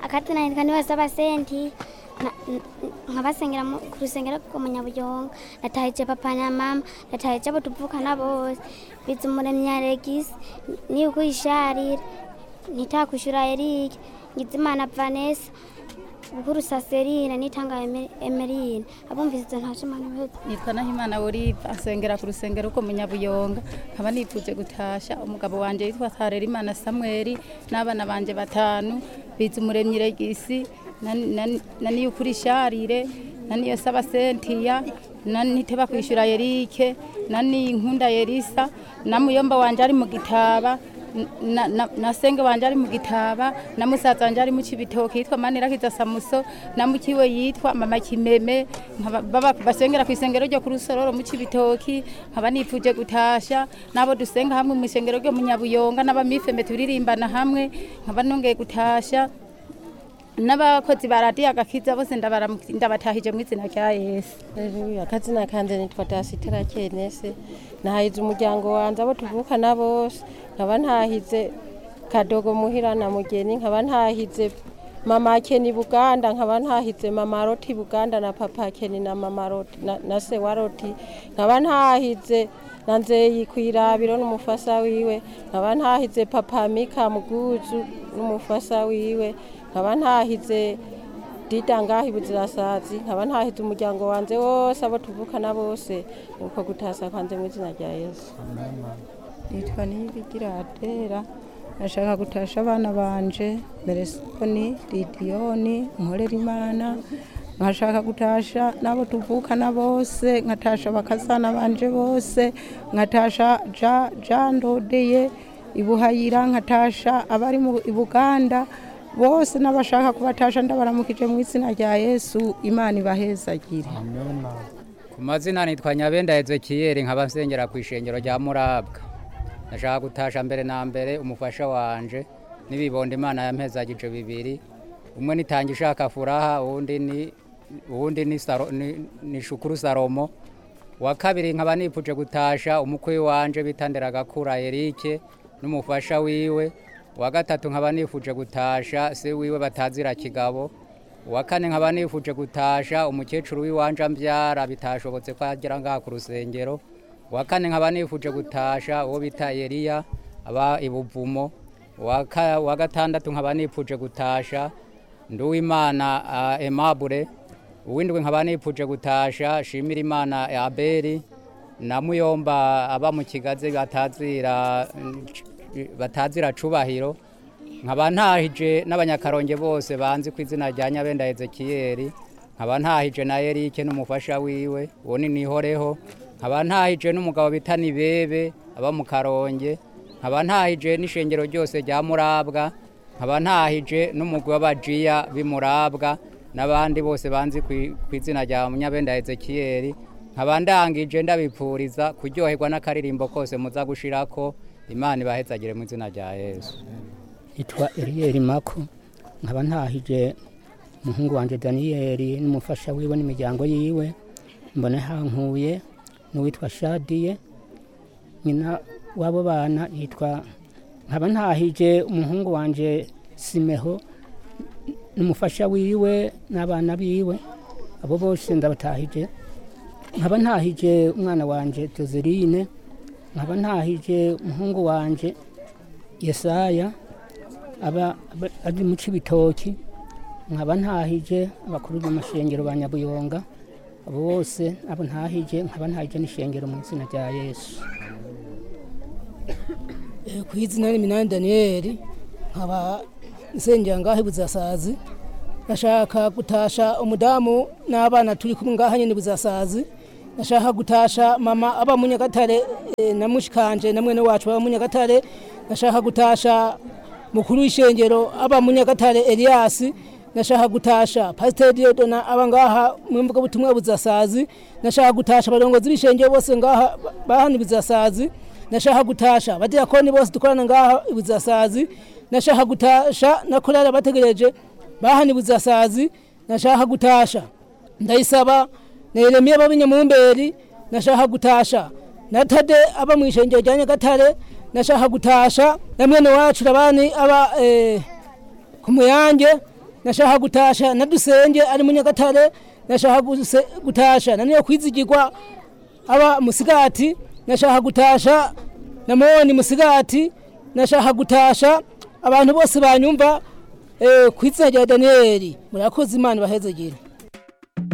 akatuna kandi basaba senti nkabasengera ku rusengero rwo Munyabuyonga natahije papa na mama natahije abo tuvukana bose bizumuremyi Alegisi ni ukwisharira nitakushura Eric Ngizimana Vanessa Bukuru Saserina nitanga Emerine abumvise ntashimana bose nitwa Nahimana Olive asengera ku rusengero rwo Munyabuyonga nkaba nipfuje gutasha umugabo wanje yitwa Harerimana Samuel n'abana banje batanu bizumuremyi Alegisi nani ukuri sharire nani yasaba Sentia nani teba kwishura Eric nani nkunda Elisa namuyomba wanje ari mu gitaba na senge wanje ari mu gitaba na musaza wanje ari mu Cibitoke yitwa Manirakiza Samuso na mukiwe yitwa Mama Kimeme baba basengera ku isengero ryo ku Rusororo mu Cibitoke nkaba nipfuje gutasha nabo dusenga hamwe mu isengero ryo Munyabuyonga n'abamifeme turirimbana hamwe nkaba nongeye gutasha n'abakozi ba radio Agakiza bose ndabatahije mu izina rya Yesu. Haleluya. Kazina kanje nitwa Dasitera Kenese nahize umuryango wanje abo tuvukana bose nkaba ntahize Kadogo Muhira na Mugeni nkaba ntahize Mama Keni Buganda nkaba ntahize Mama Roti Buganda na Papa Keni na Mama Roti na se wa Roti nkaba ntahize Nanzeyi kwirabiro n'umufasa wiwe nkaba ntahize Papa Mika Muguzu n'umufasa wiwe nkaba ntahize Dida ngahi Buzirasazi nkaba ntahize umuryango wanje wose abo tuvukana bose uko gutasa kwanze mu izina rya Yesu. Nitwa Nibigira Adera nashaka gutasha abana banje Meresoni Lidioni Nkorerimana nkashaka gutasha nabo tuvukana bose nkatasha bakazana banje bose nkatasha Jandodeye Ibuhayira nkatasha abari mu Buganda bose nabashaka kubatasha ndabaramukije mu izina rya Yesu Imana ibahezagire. Amen. Ku mazina nitwa Nyabenda Ezekiel nkaba nsengera ku ishengero rya Murabwa. Nashaka gutasha mbere na mbere umufasha wanje nibibondo Imana yampezagije bibiri. Umwe nitangishaka Furaha uwundi ni Shukuru Salomo. Wa kabiri nkaba nipfuje gutasha umukwe wanje bitandera Gakura Eric n'umufasha wiwe. Wa gatatu nkaba nifuje gutasha se wiwe batazira Kigabo. Wa kane nkaba nifuje gutasha umukecuru wiwanje ambyara bitashobotse ko agera ngaha ku rusengero. Wa kane nkaba nifuje gutasha uwo bita Eliya aba Ibuvumo. Wa gatandatu nkaba nifuje gutasha Nduwimana Aimable. Uwindwi nkaba nifuje gutasha Shimira Imana Abeli na Muyomba aba mu Kigazi batazira Cubahiro. Nkaba ntahije n'abanyakaronge bose banzi ku izina rya Nyabenda Ezekiel. Nkaba ntahije na Eric n'umufasha wiwe uwo ni Nihoreho. Nkaba ntahije n'umugabo bita Nibebe aba mu Karonge. Nkaba ntahije n'ishengero ryose rya Murabwa. Nkaba ntahije n'umugwi w'abajiya b'Imurabwa n'abandi bose banzi ku izina rya Nyabenda Ezekiel. Nkaba ndangije ndabipfuriza kuryoherwa n'akaririmbo kose muza gushirako. Imana ibahezagire mu izina rya Yesu. Itwa Eliel Mako nkaba ntahije umuhungu wanje Daniel n'umufasha wiwe n'imiryango yiwe mbone hankuye n'uwitwa Shadiye nyina wabo bana yitwa nkaba ntahije umuhungu wanje Simeho n'umufasha wiwe n'abana biwe abo bose ndabatahije. Nkaba ntahije umwana wanje Tozerine nkaba ntahije umuhungu wanje Yesaya aba ari mu Cibitoki. Nkaba ntahije abakuru b'amashengero ba Nyabuyonga abo bose abo ntahije nkaba ntahije n'ishengero mu izina rya Yesu. Ku izina Minani Daniel nkaba nsengera ngahe Buzasazi nashaka gutasha umudamu n'abana turi kumwe ngaha nyene Buzasazi. Nashaka gutasha mama aba mu Nyagatare na mushikanje na mwene wacu aba mu Nyagatare. Nashaka gutasha mukuru w'ishengero aba mu Nyagatare Elias. Nashaka gutasha Pastor Diodona aba ngaha mu mvuga butumwa Buzasazi. Nashaka gutasha abarongozi b'ishengero bose ngaha bahani Buzasazi. Nashaka gutasha abadiakoni bose dukorana ngaha Buzasazi. Nashaka gutasha nakorera bategereje bahani Buzasazi. Nashaka gutasha Ndayisaba na Yeremiya b'Inyamumberi. Nashaka gutasha Natade aba mu ishengero rya Nyagatare. Nashaka gutasha na mwene wacu rabani aba ku Muyange. nashaka gutasha na Dusenge ari mu Nyagatare, nashaka gutasha na Niyo Kwizigirwa aba Musigati, nashaka gutasha na Moni Musigati, nashaka gutasha abantu bose banyumva kwizina rya Daniel. Murakoze, Imana bahezegere.